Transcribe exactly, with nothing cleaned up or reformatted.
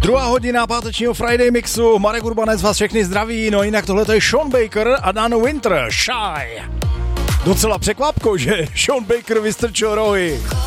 Druhá hodina pátečního Friday mixu, Marek Urbanec vás všechny zdraví, no jinak tohle je Sean Baker a Dana Winter, Shy. Docela překvapko, že Sean Baker vystrčil rohy.